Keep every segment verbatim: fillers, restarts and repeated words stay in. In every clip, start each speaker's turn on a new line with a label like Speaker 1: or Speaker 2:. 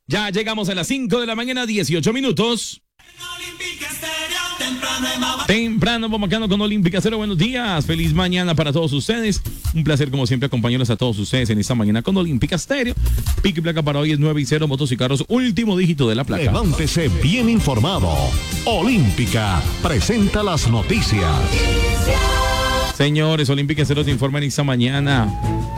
Speaker 1: Ya llegamos a las cinco de la mañana, dieciocho minutos. Temprano, vamos acá con Olímpica Cero. Buenos días, feliz mañana para todos ustedes. Un placer, como siempre, acompañarlos a todos ustedes en esta mañana con Olímpica Stereo. Pique y placa para hoy es nueve y cero, motos y carros, último dígito de la placa.
Speaker 2: Levántese bien informado. Olímpica presenta las noticias.
Speaker 1: Señores, Olímpica Cero te informa en esta mañana.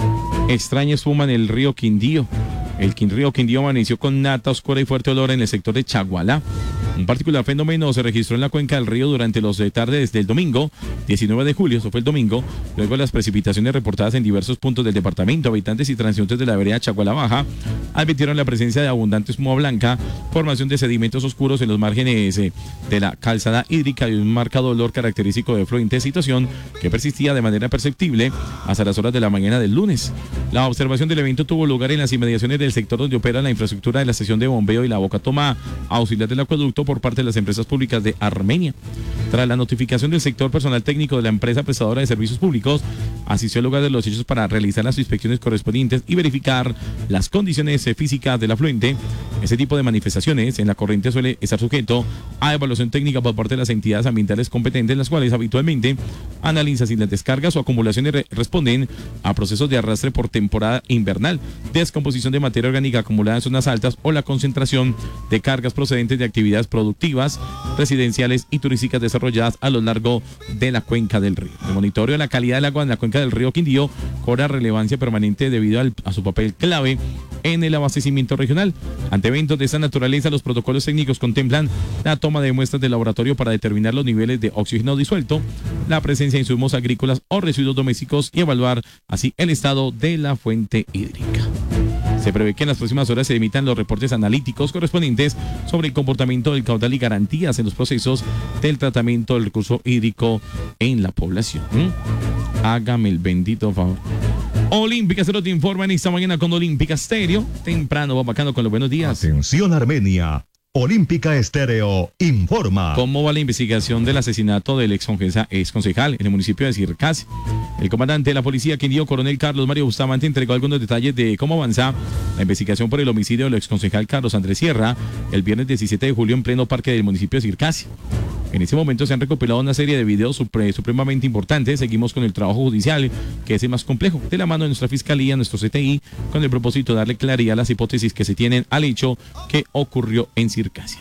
Speaker 1: Extraña espuma en el río Quindío. El río Quindío amaneció con nata oscura y fuerte olor en el sector de Chagualá. Un particular fenómeno se registró en la cuenca del río durante los de tarde desde el domingo, diecinueve de julio, eso fue el domingo, luego de las precipitaciones reportadas en diversos puntos del departamento. Habitantes y transeúntes de la vereda Chagualá Baja advirtieron la presencia de abundante espuma blanca, formación de sedimentos oscuros en los márgenes eh, de la calzada hídrica y un marcado olor característico de fluente, situación que persistía de manera perceptible hasta las horas de la mañana del lunes. La observación del evento tuvo lugar en las inmediaciones del sector donde opera la infraestructura de la estación de bombeo y la boca toma auxiliar del acueducto por parte de las empresas públicas de Armenia. Tras la notificación del sector, personal técnico de la empresa prestadora de servicios públicos asistió al lugar de los hechos para realizar las inspecciones correspondientes y verificar las condiciones físicas del afluente. Ese tipo de manifestaciones en la corriente suele estar sujeto a evaluación técnica por parte de las entidades ambientales competentes, las cuales habitualmente analizan si las descargas o acumulaciones re responden a procesos de arrastre por temporada invernal, descomposición de materia orgánica acumulada en zonas altas o la concentración de cargas procedentes de actividades productivas, residenciales y turísticas desarrolladas a lo largo de la cuenca del río. El monitoreo de la calidad del agua en la cuenca del río Quindío cobra relevancia permanente debido al, a su papel clave en el abastecimiento regional. Ante eventos de esta naturaleza, los protocolos técnicos contemplan la toma de muestras de laboratorio para determinar los niveles de oxígeno disuelto, la presencia de insumos agrícolas o residuos domésticos y evaluar así el estado de la fuente hídrica. Se prevé que en las próximas horas se emitan los reportes analíticos correspondientes sobre el comportamiento del caudal y garantías en los procesos del tratamiento del recurso hídrico en la población. ¿Mm? Hágame el bendito favor. Olímpica Cero te informa en esta mañana con Olímpica Stereo. Temprano, va bacano con los buenos días.
Speaker 2: Atención Armenia. Olímpica Estéreo informa.
Speaker 1: ¿Cómo va la investigación del asesinato del ex concejal en el municipio de Circasi? El comandante de la policía Quindío, coronel Carlos Mario Bustamante, entregó algunos detalles de cómo avanza la investigación por el homicidio del ex concejal Carlos Andrés Sierra el viernes diecisiete de julio en pleno parque del municipio de Circasi. En este momento se han recopilado una serie de videos supre, supremamente importantes. Seguimos con el trabajo judicial, que es el más complejo, de la mano de nuestra fiscalía, nuestro C T I, con el propósito de darle claridad a las hipótesis que se tienen al hecho que ocurrió en Circasia.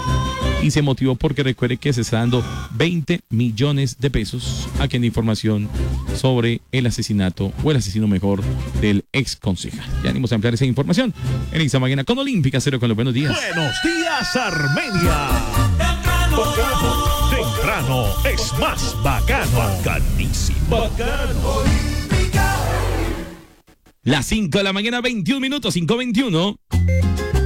Speaker 1: Y se motivó porque recuerde que se está dando veinte millones de pesos a quien de información sobre el asesinato, o el asesino mejor, del ex concejal. Ya venimos a ampliar esa información en esta mañana con Olímpica Cero con los buenos días.
Speaker 2: Buenos días, Armenia. Bacano. Temprano es más bacano. Bacanísimo. Bacano.
Speaker 1: Las cinco de la mañana, veintiún minutos, cinco veintiuno.